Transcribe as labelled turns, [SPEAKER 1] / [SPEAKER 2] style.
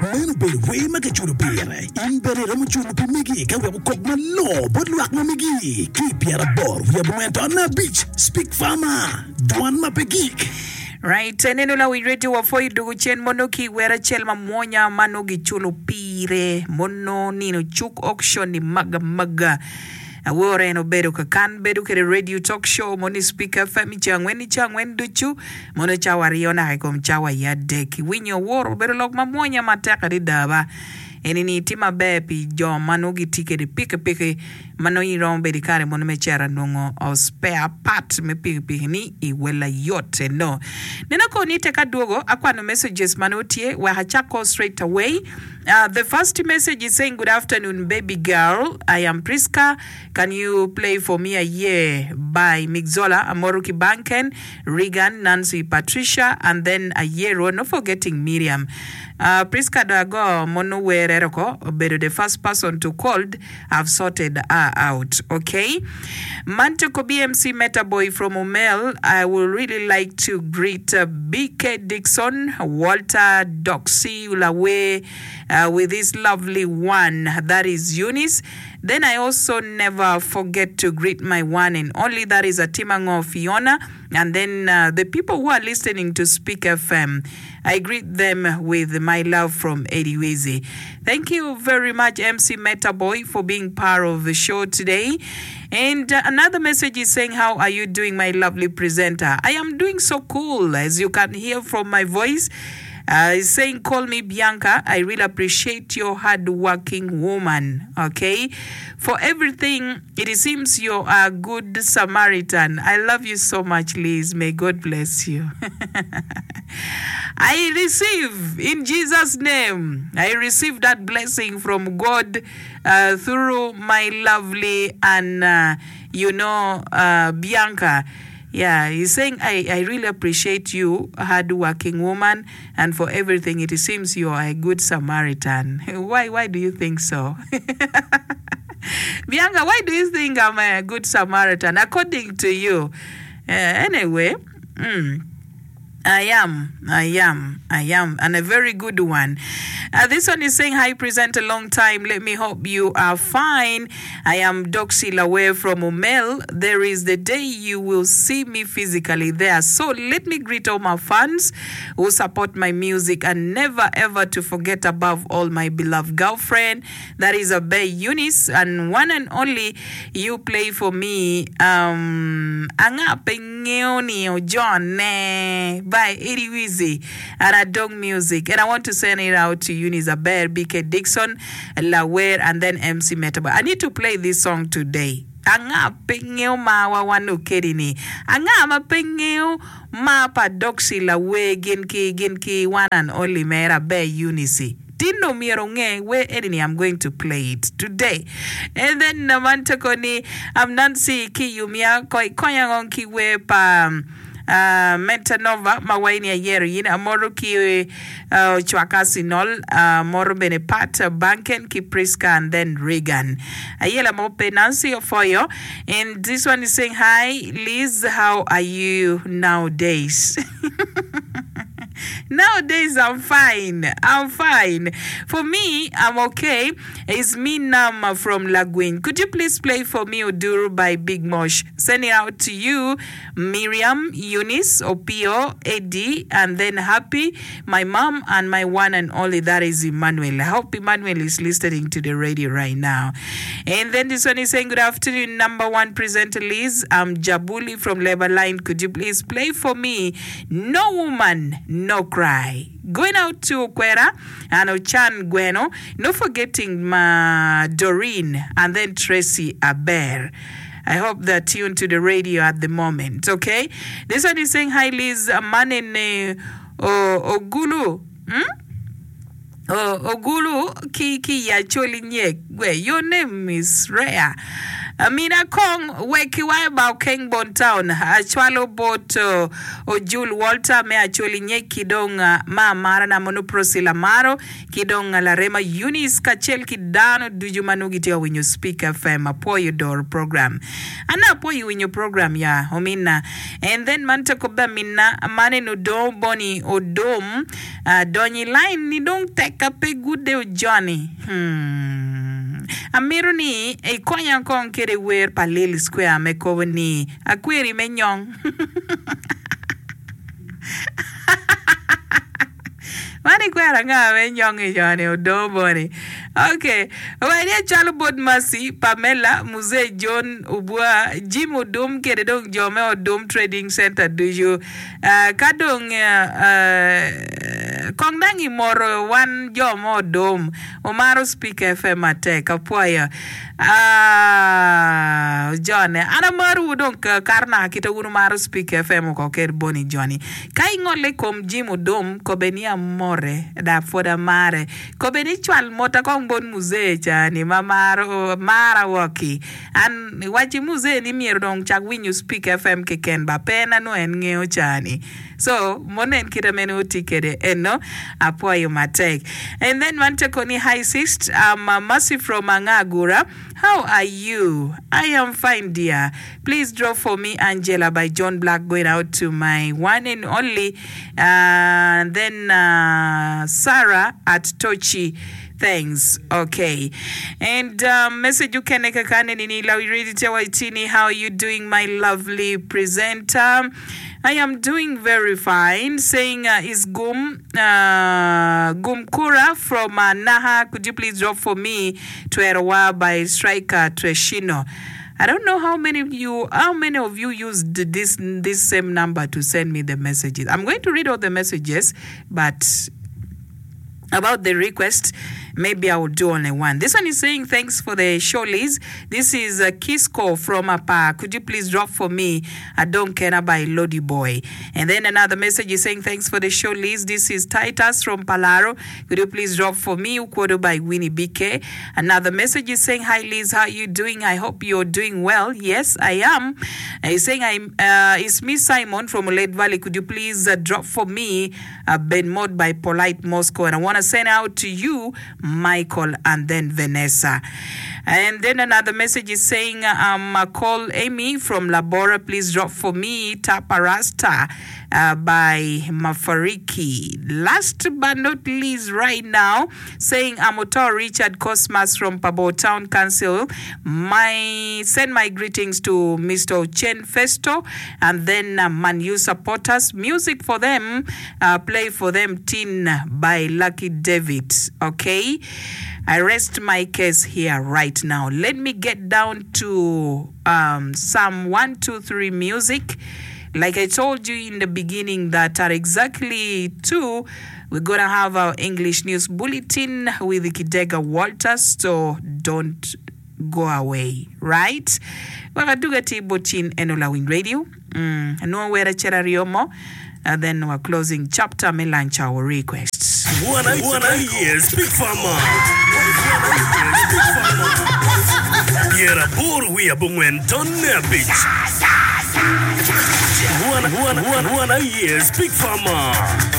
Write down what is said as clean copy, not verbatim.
[SPEAKER 1] Men be we make chulu pire. In bere ramu chulu pimigi. Ka we kok malo. Bodlu ak mamigi. Keep yara bor. We have went on a beach. Speak farmer. Duan mapegik.
[SPEAKER 2] Right, neno la wirete wa foi dugu chen mono ki wera chel mamonya mano gi chulo pire mono nino chuk auction ni maga awore no bedo kakan bedo ke radio talk show moni speaker fami changwen duchu mono chawariona kom chawa yade ki winyo woro bedo lok mamonya mataka di daba enini tima bepi jo mano gi tike di pike mano irombe di kare mono mechera nungo o spare part me pike ni iwela yote no nena ko ni teka duogo akwano messages mano tie wa hachako straight away. The first message is saying, good afternoon, baby girl. I am Priska. Can you play for me a year by Migzola, Amoruki Banken, Regan, Nancy, Patricia, and then a year, not forgetting Miriam. Priska Dago, Mono Wereroko, but the first person to called, I've sorted her out. Okay. Mantoko BMC Metaboy from Omel. I would really like to greet BK Dixon, Walter, Doxy, Ulawe, with this lovely one, that is Eunice. Then I also never forget to greet my one and only, that is Atimango Fiona. And then the people who are listening to Speak FM, I greet them with my love from Eddie Wezi. Thank you very much, MC Metaboy, for being part of the show today. And another message is saying, how are you doing, my lovely presenter? I am doing so cool, as you can hear from my voice. Saying, call me Bianca. I really appreciate your hard-working woman, okay? For everything, it seems you're a good Samaritan. I love you so much, Liz. May God bless you. I receive, in Jesus' name, I receive that blessing from God through my lovely and, Bianca. Yeah, he's saying, I really appreciate you, hard-working woman, and for everything, it seems you are a good Samaritan. Why do you think so? Bianca, why do you think I'm a good Samaritan? According to you. Anyway, I am, and a very good one. This one is saying, hi, present a long time. Let me hope you are fine. I am Doxy Lawe from Omel. There is the day you will see me physically there. So let me greet all my fans who support my music and never ever to forget above all my beloved girlfriend. That is Abe Eunice, and one and only you play for me. Anga Pengeoni John by Eddie Wizzy and Adong Music. And I want to send it out to Eunice Aber, BK Dixon, Lawer, and then MC Metaba. I need to play this song today. Anga pengeo mawa wanu kedini. Anga ma pengeo ma pa Doxy Lawe ginki one and only Mera Be Eunice. Tino mironge we edini, I'm going to play it today. And then namantakoni Nancy Kiyumia koyangon kiwe pa Metanova mawaini ya yeri yina amoro ki chwakasinol moro benepat banken ki Priska and then Regan ayela mope Nancy Ofoyo. And this one is saying, hi Liz, how are you nowadays? Nowadays, I'm fine. For me, I'm okay. It's me, Nam from Laguin. Could you please play for me Uduru by Big Mosh? Send it out to you, Miriam, Eunice, Opio, Eddie, and then Happy, my mom, and my one and only, that is Emmanuel. I hope Emmanuel is listening to the radio right now. And then this one is saying, good afternoon, number one presenter Liz. I'm Jabuli from Labor Line. Could you please play for me No Woman, No Cry? Going out to Okwera and Ochan Gweno, no forgetting Doreen and then Tracy Aber. I hope they're tuned to the radio at the moment, okay? This one is saying, hi Liz, Manene Ogulu. Ogulu Kiki Yacholinye. Your name is rare. Amina Kong wekiwa ba Kengbon Town achwalo bot Ojul Walter me acholi nye kidonga ma mara na monoprosila maro kidonga la rema Eunice kachel kidano duju manugiti ya winyo Speak FM apoyo door program ana apoyo winyo program ya omina and then manta koba minna mane no do boni odom donyi line ni dong teka pe gude Johnny Amiru ni konya kong kere wer palil square me ni akweri menyong Mani kwera nga menyong Johnny odoboni Okay, wanya chalo bod masi Pamela Muze John Ubua Jim Odom kere dong Jome Odom Trading Center duju kadong kong dangi moro wan Jome Odom Omaro Speak FM atek apoya Johnny ana maru dong karna kita unu Maro Speak FM ko ker boni Johnny kai ngole kom Jim Odom ko benia more da foda mare ko beni chwal mota kong bon muze chani mamaro mara waki an wachi muze ni mier dong chak winyu Speak FM ke ken ba pena no en ngeo chani so monen kita menu tikede eno apoyo matek and then mante koni hi sis Mercy from Angagura. How are you? I am fine, dear. Please draw for me Angela by John Black going out to my one and only then Sarah at Tochi. Thanks. Okay. And message you can how are you doing, my lovely presenter? I am doing very fine. Saying is Gumkura from Naha. Could you please drop for to Erawa by Striker Treshino? I don't know how many of you used this same number to send me the messages. I'm going to read all the messages, but about the request, maybe I will do only one. This one is saying, thanks for the show, Liz. This is Kisco from Apa. Could you please drop for me a Don't Care by Lodi Boy? And then another message is saying, thanks for the show, Liz. This is Titus from Palaro. Could you please drop for me Ukwodo by Winnie BK? Another message is saying, hi, Liz. How are you doing? I hope you're doing well. Yes, I am. He's saying, it's Miss Simon from Lake Valley. Could you please drop for me Ben Mod by Polite Moscow? And I want to send out to you Michael and then Vanessa. And then another message is saying, call Amy from Labora. Please drop for me Taparasta by Mafariki. Last but not least right now, saying Amotor Richard Cosmas from Pabo Town Council. Send my greetings to Mr. Chen Festo and then Manu supporters. Music for them, play for them Tin by Lucky David. Okay, I rest my case here right now. Let me get down to some 1, 2, 3 music. Like I told you in the beginning that at exactly 2, we're going to have our English News Bulletin with Kidega Walters, so don't go away, right? Wakatugati Bochin Enola Win Radio. No where Cherariomo. And then we're closing chapter, me launch our requests.
[SPEAKER 1] Wanna hear Speak Farmer. Yera bor we abungwen tonne bitch. Wanna hear Speak Farmer.